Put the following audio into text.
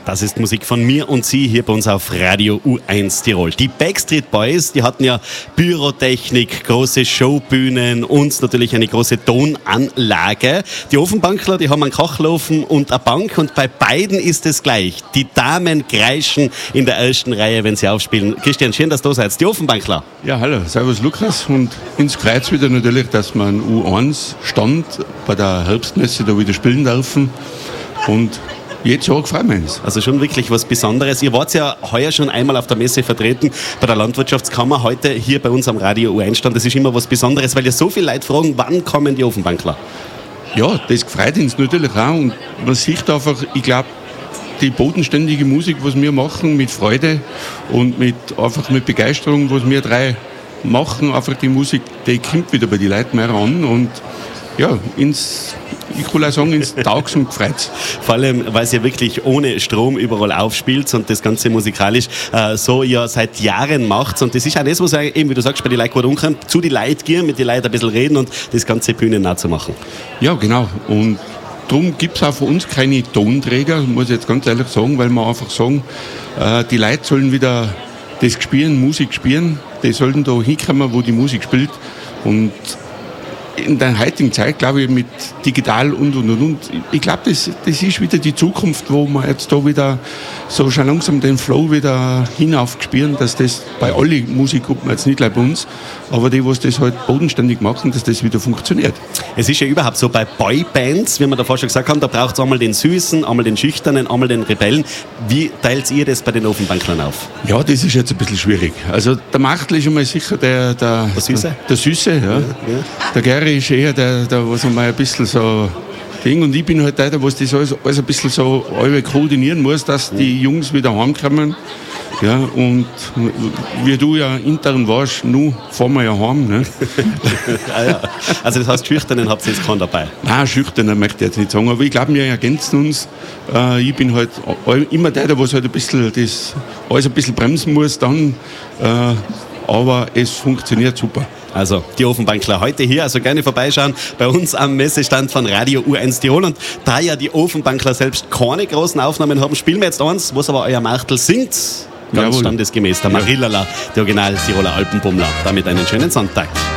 Das ist Musik von mir und Sie hier bei uns auf Radio U1 Tirol. Die Backstreet Boys, die hatten ja Pyrotechnik, große Showbühnen und natürlich eine große Tonanlage. Die Ofenbankler, die haben einen Kachelofen und eine Bank und bei beiden ist es gleich. Die Damen kreischen in der ersten Reihe, wenn sie aufspielen. Christian, schön, dass du da seid. Die Ofenbankler. Ja, hallo, servus Lukas und ins Kreuz wieder natürlich, dass wir einen U1-Stand bei der Herbstmesse da wieder spielen dürfen und jetzt Jahr freuen wir uns. Also schon wirklich was Besonderes. Ihr wart ja heuer schon einmal auf der Messe vertreten, bei der Landwirtschaftskammer, heute hier bei uns am Radio U1-Stand. Das ist immer was Besonderes, weil ja so viele Leute fragen, wann kommen die Ofenbankler? Ja, das freut uns natürlich auch und man sieht einfach, ich glaube, die bodenständige Musik, was wir machen, mit Freude und einfach mit Begeisterung, was wir drei machen, einfach die Musik, die kommt wieder bei den Leuten mehr an und ja, ich kann auch sagen, ins Taugs und gefreut. Vor allem, weil es ja wirklich ohne Strom überall aufspielt und das Ganze musikalisch so ja seit Jahren macht. Und das ist auch das, was eben, wie du sagst, bei den Leuten gut umkommt, zu den Leuten gehen, mit den Leuten ein bisschen reden und das ganze Bühnen nachzumachen. Ja, genau. Und darum gibt es auch für uns keine Tonträger, muss ich jetzt ganz ehrlich sagen, weil wir einfach sagen, die Leute sollen wieder das spielen, Musik spielen, die sollten da hinkommen, wo die Musik spielt. Und in der heutigen Zeit, glaube ich, mit digital und. Ich glaube, das ist wieder die Zukunft, wo wir jetzt da wieder so schon langsam den Flow wieder hinaufspüren, dass das bei allen Musikgruppen, jetzt nicht gleich bei uns, aber die, was das halt bodenständig machen, dass das wieder funktioniert. Es ist ja überhaupt so bei Boybands, wie wir davor schon gesagt haben, da braucht es einmal den Süßen, einmal den Schüchternen, einmal den Rebellen. Wie teilt ihr das bei den Ofenbanklern auf? Ja, das ist jetzt ein bisschen schwierig. Also der Machtl ist einmal sicher der Süße. Der Süße, ja. Der Gary ist eher der was einmal ein bisschen so Ding. Und ich bin halt der was das alles ein bisschen so koordinieren muss, dass die Jungs wieder heimkommen. Ja, und wie du ja intern warst, nun fahren wir ja heim. Ne? Ja. Also das heißt, Schüchternen habt ihr jetzt keinen dabei? Nein, Schüchternen möchte ich jetzt nicht sagen, aber ich glaube, wir ergänzen uns. Ich bin halt immer der was halt ein bisschen das alles ein bisschen bremsen muss dann. Aber es funktioniert super. Also die Ofenbankler heute hier, also gerne vorbeischauen bei uns am Messestand von Radio U1 Tirol. Und da ja die Ofenbankler selbst keine großen Aufnahmen haben, spielen wir jetzt eins, was aber euer Machtl singt. Ganz standesgemäß, der Marillala, der Original Tiroler Alpenbummler. Damit einen schönen Sonntag.